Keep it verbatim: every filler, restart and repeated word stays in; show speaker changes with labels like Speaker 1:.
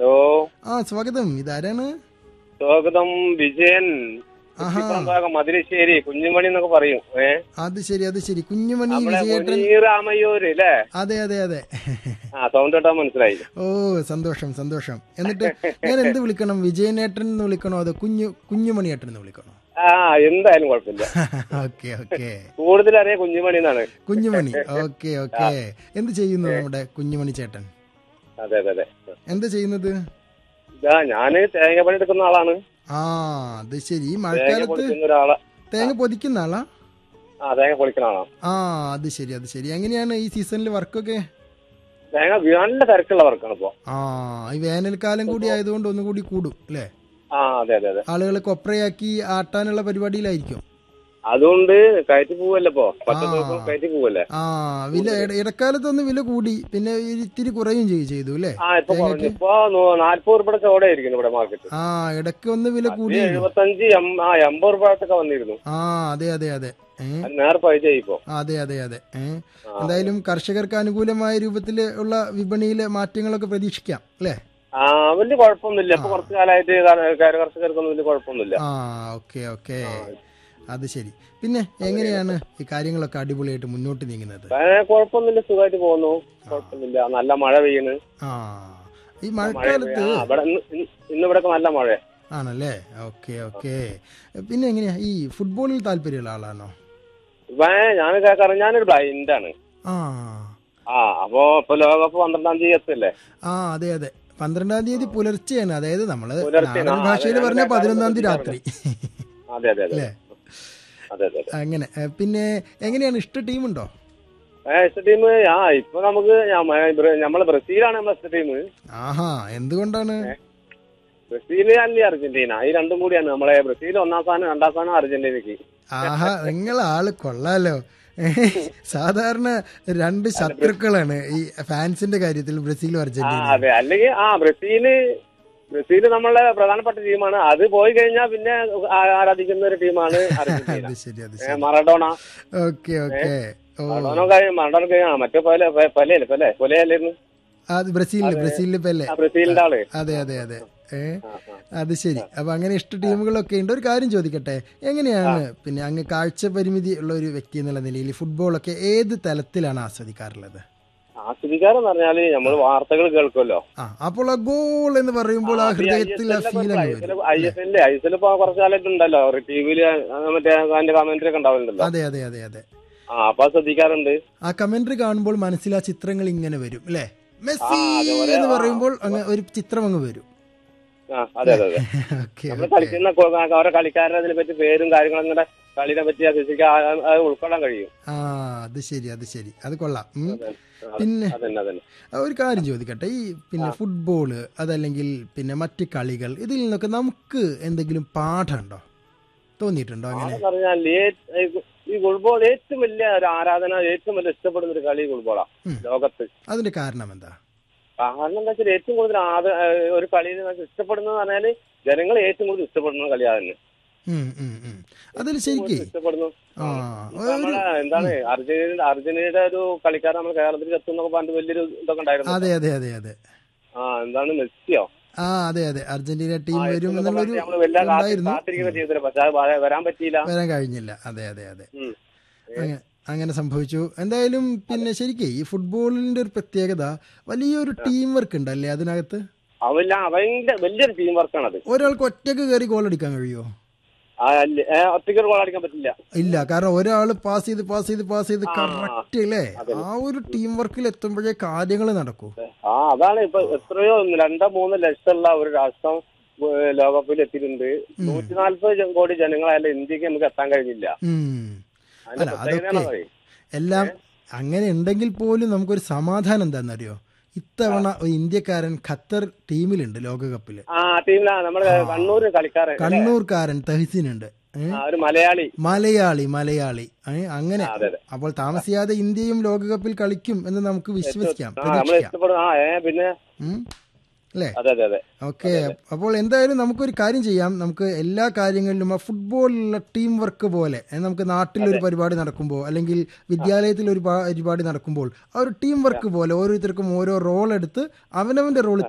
Speaker 1: Hello.
Speaker 2: ആ സ്വാഗതം. ഇതാരാണ്?
Speaker 1: സ്വാഗതം. വിജയൻ.
Speaker 2: ആഹാ,
Speaker 1: മധുരശ്ശേരി കുഞ്ഞുമണി എന്നൊക്കെ പറയും. ഏ
Speaker 2: അത് ശരി അത് ശരി. കുഞ്ഞുമണി
Speaker 1: നമ്മളെ
Speaker 2: വിജയേട്ടൻ.
Speaker 1: രാമയ്യൂര് അല്ലേ?
Speaker 2: അതെ അതെ അതെ.
Speaker 1: ആ സൗണ്ട് കേട്ടാ മനസ്സിലായി.
Speaker 2: ഓ സന്തോഷം സന്തോഷം. എന്നിട്ട് ഞാൻ എന്ത് വിളിക്കണം? വിജയനേട്ടൻ എന്ന് വിളിക്കണോ അതോ കുഞ്ഞു കുഞ്ഞുമണിയേട്ടൻ എന്ന് വിളിക്കണോ?
Speaker 1: ആ എന്തായാലും കുഴപ്പമില്ല.
Speaker 2: Okay okay.
Speaker 1: കൂടുതൽ അറിയാം കുഞ്ഞുമണി എന്നാണ്.
Speaker 2: കുഞ്ഞുമണി. Okay okay. എന്ത് ചെയ്യുന്നു നമ്മുടെ കുഞ്ഞുമണി ചേട്ടൻ?
Speaker 1: അതെ അതെ അതെ.
Speaker 2: എന്താ ചെയ്യുന്നത്?
Speaker 1: ഇതാ ഞാന് തേങ്ങ പണി എടുക്കുന്ന ആളാണ്.
Speaker 2: ആ അത് ശരി. ഈ
Speaker 1: തേങ്ങ
Speaker 2: മഴക്കാലത്ത്
Speaker 1: പൊളിക്കുന്ന ഒരാളാ.
Speaker 2: തേങ്ങ പൊതിക്കുന്ന ആളാ?
Speaker 1: ആ തേങ്ങ പൊളിക്കുന്ന ആളാ.
Speaker 2: ആ അത് ശരി അത് ശരി. എങ്ങനെയാണ് ഈ സീസണിൽ വർക്കൊക്കെ?
Speaker 1: തേങ്ങ നല്ല തിരക്കുള്ള വർക്കാണ് ഇപ്പൊ.
Speaker 2: ആ ഈ വേനൽക്കാലം കൂടി ആയതുകൊണ്ട് ഒന്നുകൂടി കൂടും അല്ലേ?
Speaker 1: ആ അതെ അതെ അതെ.
Speaker 2: ആളുകൾ കൊപ്രയാക്കി ആട്ടാനുള്ള പരിപാടിയിലായിരിക്കും.
Speaker 1: അതുകൊണ്ട് കയറ്റി പോവല്ലേ ഇപ്പൊ. പത്ത് ദിവസം കയറ്റി പോവല്ലേ.
Speaker 2: ആ വില ഇട- ഇടക്കാലത്തൊന്ന് വില കൂടി, പിന്നെ ഇത്തിരി കുറയും ചെയ്യും ചെയ്തു അല്ലേ?
Speaker 1: ആ ഇപ്പൊ കുറഞ്ഞു. ഇപ്പൊ നാല്പത് രൂപയുടെ ചോടയായിരിക്കുന്നു ഇവിടെ മാർക്കറ്റ്.
Speaker 2: ആ ഇടയ്ക്ക് ഒന്ന് വില കൂടി.
Speaker 1: എഴുപത്തഞ്ച് എം- ആ എൺപത് രൂപയൊക്കെ വന്നിരുന്നു.
Speaker 2: ആ അതെ അതെ അതെ. ഏ
Speaker 1: അത് നേരെ പൈസ ഇപ്പൊ.
Speaker 2: അതെ അതെ അതെ. ഏ എന്തായാലും കർഷകർക്ക് അനുകൂലമായ രൂപത്തിൽ ഉള്ള വിപണിയിലെ മാറ്റങ്ങളൊക്കെ പ്രതീക്ഷിക്കാം അല്ലേ?
Speaker 1: ആ വലിയ കുഴപ്പമൊന്നുമില്ല. ഇപ്പൊ കുറച്ചു കാലമായിട്ട് കര കർഷകർക്കൊന്നും വലിയ കുഴപ്പമൊന്നുമില്ല.
Speaker 2: ആ ഓക്കെ ഓക്കെ. അത് ശരി. പിന്നെ എങ്ങനെയാണ് ഈ കാര്യങ്ങളൊക്കെ അടിപൊളിയായിട്ട് മുന്നോട്ട് നീങ്ങുന്നത്?
Speaker 1: കുഴപ്പമൊന്നുമില്ല, സുഖമായിട്ട് പോകുന്നു. കുഴപ്പമൊന്നുമില്ല. നല്ല മഴ പെയ്യുന്നു.
Speaker 2: ആ ഈ മഴക്കാലത്ത്
Speaker 1: ഇന്ന് ഇവിടെ നല്ല മഴ
Speaker 2: ആണല്ലേ? Okay okay. പിന്നെ എങ്ങനെയാ ഈ ഫുട്ബോളിൽ താല്പര്യമുള്ള ആളാണോ?
Speaker 1: ഞാൻ കേൾക്കാറ്. ഞാനൊരു ബ്ലൈൻഡ് ആണ്.
Speaker 2: ആ
Speaker 1: ആ അപ്പൊ ഇപ്പൊ ലോകകപ്പ് പന്ത്രണ്ടാം തീയതി എത്തല്ലേ?
Speaker 2: ആ അതെ അതെ. പന്ത്രണ്ടാം തീയതി പുലർച്ചെയാണ്. അതായത് നമ്മള്
Speaker 1: പുലർച്ചെ.
Speaker 2: നാടൻ ഭാഷയിൽ പറഞ്ഞ പതിനൊന്നാം തീയതി രാത്രി
Speaker 1: അതെ അതെ അതെ
Speaker 2: അല്ലേ?
Speaker 1: അതെ അതെ.
Speaker 2: അങ്ങനെ. ഏ, പിന്നെ എങ്ങനെയാണ്? ഇഷ്ട ടീമുണ്ടോ?
Speaker 1: ഇഷ്ട ടീം ആ ഇപ്പൊ നമുക്ക് നമ്മള് ബ്രസീലാണ് നമ്മളെ ഇഷ്ട ടീം.
Speaker 2: ആഹാ, എന്തുകൊണ്ടാണ്?
Speaker 1: ബ്രസീല് അല്ലെങ്കിൽ അർജന്റീന, ഈ രണ്ടും കൂടിയാണ്. നമ്മളെ ബ്രസീൽ ഒന്നാം സ്ഥാനം, രണ്ടാം സ്ഥാനം അർജന്റീനക്ക്.
Speaker 2: ആഹാ, നിങ്ങൾ ആള് കൊള്ളാലോ. സാധാരണ രണ്ട് ശത്രുക്കളാണ് ഈ ഫാൻസിന്റെ കാര്യത്തിൽ ബ്രസീലും
Speaker 1: ആ
Speaker 2: അർജന്റീന.
Speaker 1: അതെ. അല്ലെങ്കിൽ ആ ബ്രസീല് ബ്രസീല് നമ്മളെ പ്രധാനപ്പെട്ട ടീമാണ്. അത് പോയി കഴിഞ്ഞാൽ പിന്നെ ആ- ആരാധിക്കുന്ന ഒരു ടീമാണ് അർജന്റീന.
Speaker 2: അത് ശരി അത്
Speaker 1: ഏ,
Speaker 2: ശരി.
Speaker 1: മറഡോണ.
Speaker 2: Okay okay. ഓ
Speaker 1: മറഡോണ കഴിയും. മറഡോണ കഴിയും. മറ്റേ പല പലയല്ലേ പല കൊലയല്ലായിരുന്നു
Speaker 2: അത് ബ്രസീലില് ബ്രസീലില് പെലെ.
Speaker 1: ആ ബ്രസീലിന്റെ ആള്.
Speaker 2: അതെ അതെ അതെ. ഏ
Speaker 1: ആ, ആ.
Speaker 2: അത് ശരി. അപ്പൊ അങ്ങനെ ഇഷ്ട ടീമുകളൊക്കെ ഉണ്ട്. ഒരു കാര്യം ചോദിക്കട്ടെ, എങ്ങനെയാണ് പിന്നെ അങ്ങ് കാഴ്ച പരിമിതി ഉള്ള ഒരു വ്യക്തി എന്നുള്ള നിലയിൽ ഫുട്ബോളൊക്കെ ഏത് തലത്തിലാണ് ആസ്വദിക്കാറുള്ളത്?
Speaker 1: ആസ്വദിക്കാരെന്ന് പറഞ്ഞാല് നമ്മള് വാർത്തകൾ കേൾക്കുമല്ലോ.
Speaker 2: ആ അപ്പോൾ ആ ഗോൾ എന്ന് പറയുമ്പോൾ ആ ഹൃദയത്തിൽ ആ ഫീൽ അങ്ങ് വരും.
Speaker 1: I S എല്ലില് I S L ഇപ്പൊ കുറച്ചു കാലത്ത് ഉണ്ടല്ലോ ടി വിയില് മറ്റേ അതിന്റെ കമന്ററി ഒക്കെ ഉണ്ടാവുന്നുണ്ടല്ലോ.
Speaker 2: അതെ അതെ അതെ അതെ.
Speaker 1: ആ അപ്പൊ അത് ശ്രദ്ധിക്കാറുണ്ട്.
Speaker 2: ആ കമന്ററി കാണുമ്പോൾ മനസ്സിൽ ആ ചിത്രങ്ങൾ ഇങ്ങനെ വരും അല്ലേ? മെസ്സി
Speaker 1: ആ, അതുപോലെ
Speaker 2: എന്ന് പറയുമ്പോൾ അങ്ങ് ഒരു ചിത്രം അങ്ങ് വരും.
Speaker 1: ആ അതെ അതെ അതെ.
Speaker 2: ഓക്കെ
Speaker 1: നമ്മള്
Speaker 2: ഓക്കെ.
Speaker 1: കളിക്കുന്ന കൊ- ഓരോ കളിക്കാരുടെ അതിനെ പറ്റി പേരും കാര്യങ്ങളും ഇങ്ങനെ കളിനെ പറ്റി ഫിസിക്ക് അത് ഉൾക്കൊള്ളാൻ കഴിയും.
Speaker 2: ആ അത് ശരി അത് ശരി. അത് കൊള്ളാം. ഉം.
Speaker 1: അതെ. ആ,
Speaker 2: പിന്നെ
Speaker 1: അതന്നെ അതന്നെ.
Speaker 2: ആ, ഒരു കാര്യം ചോദിക്കട്ടെ, ഈ പിന്നെ ഫുട്ബോള് അതല്ലെങ്കിൽ പിന്നെ മറ്റ് കളികൾ ഇതിൽ നിന്നൊക്കെ നമുക്ക് എന്തെങ്കിലും പാഠമുണ്ടോ, തോന്നിയിട്ടുണ്ടോ അങ്ങനെ?
Speaker 1: ആണെന്ന് പറഞ്ഞാൽ ഏ- ഈ ഫുട്ബോൾ ഏറ്റവും വലിയ ഒരു ആരാധന, ഏറ്റവും വലിയ ഇഷ്ടപ്പെടുന്ന ഒരു കളി ഫുട്ബോളാ ലോകത്ത്.
Speaker 2: അതിന്റെ കാരണം എന്താ?
Speaker 1: കാരണം എന്താ വെച്ചാൽ ഏറ്റവും കൂടുതൽ ആദ ഒരു കളിയിൽ ഇഷ്ടപ്പെടുന്നത് പറഞ്ഞാല് ജനങ്ങൾ ഏറ്റവും കൂടുതൽ ഇഷ്ടപ്പെടുന്ന കളി അതന്നെ.
Speaker 2: ഉം, ഉം, ഉം. അതിൽ ശരിക്ക്
Speaker 1: ഇഷ്ടപ്പെടുന്നു.
Speaker 2: ആ
Speaker 1: ഇപ്പൊ നമ്മളെ എന്താണ് അർജന്റീന അർജന്റീനയുടെ ഒരു കളിക്കാരൻ നമ്മുടെ കേരളത്തിൽ എത്തുന്നൊക്കെ പറഞ്ഞിട്ട് വലിയൊരു ഇതൊക്കെ ഉണ്ടായിരുന്നു.
Speaker 2: അതെ അതെ അതെ അതെ.
Speaker 1: ആ എന്താണ് മെസ്സിയോ?
Speaker 2: ആ അതെ അതെ. അർജന്റീന ടീം
Speaker 1: ആ,
Speaker 2: വരും
Speaker 1: എത്തുന്നൊക്കെ
Speaker 2: എന്നുള്ളൊരു
Speaker 1: പറഞ്ഞ് നമ്മള് വലിയ കാത്തി-
Speaker 2: ഉണ്ടായിരുന്നു.
Speaker 1: കാത്തിരിക്കുന്ന ചെയ്തില്ല. പക്ഷെ അത് വരാ- വരാൻ പറ്റിയില്ല.
Speaker 2: വരാൻ കഴിഞ്ഞില്ല. അതെ അതെ അതെ.
Speaker 1: ഉം.
Speaker 2: അങ്ങനെ അങ്ങനെ സംഭവിച്ചു. എന്തായാലും പിന്നെ ശരിക്കും ഈ ഫുട്ബോളിന്റെ ഒരു പ്രത്യേകത വലിയൊരു ടീം വർക്ക് ഉണ്ടല്ലേ അതിനകത്ത്?
Speaker 1: അവല്ല ഭയങ്കര വലിയൊരു ടീം വർക്കാണ് അത്.
Speaker 2: ഒരാൾക്ക് ഒറ്റക്ക് കയറി ഗോൾ അടിക്കാൻ കഴിയുമോ?
Speaker 1: ആ, അല്ല- ഏ, ഒറ്റയ്ക്ക് ഗോൾ അടിക്കാൻ പറ്റില്ല.
Speaker 2: ഇല്ല, കാരണം ഒരാൾ പാസ് ചെയ്ത് പാസ് ചെയ്ത് പാസ് ചെയ്ത്
Speaker 1: ആ,
Speaker 2: കറക്റ്റ് അല്ലേ ആ ഒരു ടീം വർക്കിൽ എത്തുമ്പോഴേ കാര്യങ്ങൾ നടക്കൂ.
Speaker 1: ആ അതാണ് ഇപ്പൊ എത്രയോ രണ്ടോ മൂന്നോ ലക്ഷമുള്ള ഒരു രാഷ്ട്രം ഏ, ലോകകപ്പിൽ എത്തിയിട്ടുണ്ട്. നൂറ്റി നാല്പത് കോടി ജനങ്ങളായാലും ഇന്ത്യക്ക് നമുക്ക് എത്താൻ കഴിഞ്ഞില്ല.
Speaker 2: ഉം.
Speaker 1: അതിന്റെ
Speaker 2: അല്ല
Speaker 1: പ്രത്യേകതയാണ്
Speaker 2: അതൊക്കെ
Speaker 1: അത്.
Speaker 2: എല്ലാം അങ്ങനെ ഉണ്ടെങ്കിൽ പോലും നമുക്കൊരു സമാധാനം എന്താണെന്നറിയോ, ഇത്തവണ ഒരു ഇന്ത്യക്കാരൻ ഖത്തർ ടീമിലുണ്ട് ലോകകപ്പില്.
Speaker 1: ആ ടീമിലാണ് നമ്മുടെ കണ്ണൂർ കളിക്കാരൻ,
Speaker 2: കണ്ണൂർക്കാരൻ തഹസീൻ ഉണ്ട്. ഏ?
Speaker 1: ആ, ഒരു മലയാളി
Speaker 2: മലയാളി മലയാളി ഏ, അങ്ങനെ.
Speaker 1: ആ, അതെ, അതെ.
Speaker 2: അപ്പോൾ താമസിയാതെ ഇന്ത്യയും ലോകകപ്പിൽ കളിക്കും എന്ന് നമുക്ക് വിശ്വസിക്കാം,
Speaker 1: ആ നമ്മൾ
Speaker 2: പ്രതീക്ഷിക്കാം.
Speaker 1: ഇഷ്ടപ്പെടും. ആ ഏ പിന്നെ
Speaker 2: ഉം. അല്ലേ?
Speaker 1: അതെ അതെ അതെ.
Speaker 2: ഓക്കെ. അപ്പോൾ എന്തായാലും നമുക്കൊരു കാര്യം ചെയ്യാം. നമുക്ക് എല്ലാ കാര്യങ്ങളിലും ആ ഫുട്ബോളിലുള്ള ടീം വർക്ക് പോലെ ഏ, നമുക്ക് നാട്ടിലൊരു പരിപാടി നടക്കുമ്പോൾ അല്ലെങ്കിൽ വിദ്യാലയത്തിൽ ഒരു പാ- പരിപാടി നടക്കുമ്പോൾ ആ ഒരു ടീം വർക്ക് പോലെ ഓരോരുത്തർക്കും ഓരോ റോൾ എടുത്ത് അവനവന്റെ റോൾ